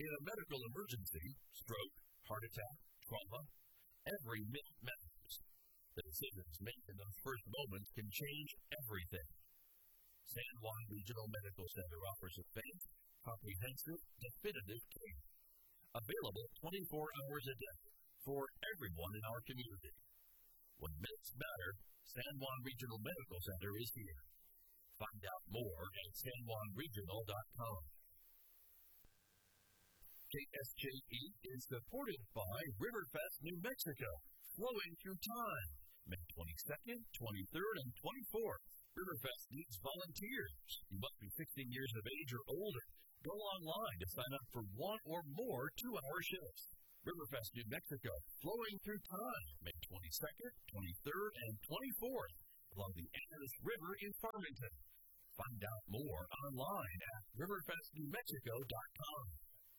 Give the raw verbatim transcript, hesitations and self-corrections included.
In a medical emergency, stroke, heart attack, trauma, every minute matters. The decisions made in those first moments can change everything. San Juan Regional Medical Center offers advanced, comprehensive, definitive care. Available twenty-four hours a day for everyone in our community. When minutes matter, San Juan Regional Medical Center is here. Find out more at san juan regional dot com. K S J E is supported by Riverfest New Mexico, flowing through time, May twenty-second, twenty-third, and twenty-fourth. Riverfest needs volunteers. You must be sixteen years of age or older. Go online to sign up for one or more two-hour shifts. Riverfest New Mexico, flowing through time, May twenty-second, twenty-third, and twenty-fourth, along the Annis River in Farmington. Find out more online at riverfest new mexico dot com.